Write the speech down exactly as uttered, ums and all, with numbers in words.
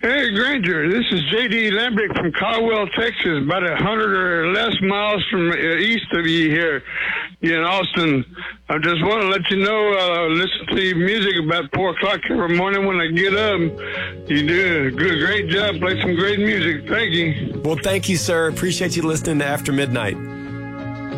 Hey, Granger, this is J D Lambrick from Caldwell, Texas, about a hundred or less miles from uh, east of you here in Austin. I just want to let you know, uh, listen to your music about four o'clock every morning when I get up. You do a good, great job. Play some great music. Thank you. Well, thank you, sir. Appreciate you listening to After Midnight.